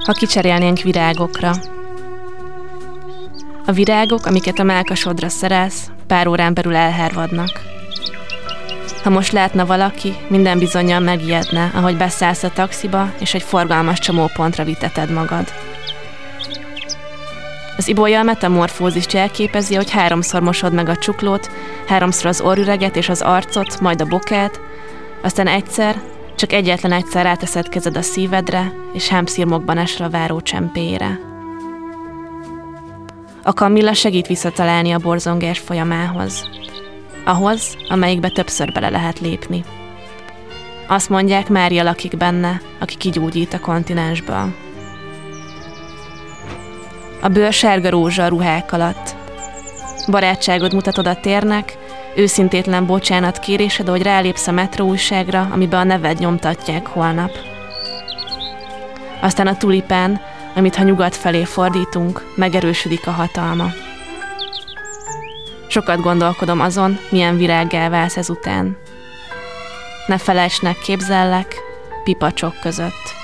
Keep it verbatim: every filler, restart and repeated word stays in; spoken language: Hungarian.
Ha kicserélnénk virágokra. A virágok, amiket a mellkasodra szerelsz, pár órán belül elhervadnak. Ha most látna valaki, minden bizonnyal megijedne, ahogy beszállsz a taxiba, és egy forgalmas csomópontra viteted magad. Az ibolya a metamorfózist jelképezi, hogy háromszor mosod meg a csuklót, háromszor az orrüreget és az arcot, majd a bokát, aztán egyszer, csak egyetlen egyszer ráteszed kezed a szívedre, és hámszirmokban esel a váró csempéjére. A kamilla segít visszatalálni a borzongás folyamához. Ahhoz, amelyikbe többször bele lehet lépni. Azt mondják, Mária lakik benne, aki kigyógyít a kontinensből. A bőr sárga rózsa a ruhák alatt. Barátságod mutatod a térnek, őszintétlen bocsánat kérésed, hogy rálépsz a metró újságra, amiben a neved nyomtatják holnap. Aztán a tulipán, amit ha nyugat felé fordítunk, megerősödik a hatalma. Sokat gondolkodom azon, milyen virággá válsz ezután. Ne felejtsnek, képzellek, pipacsok között.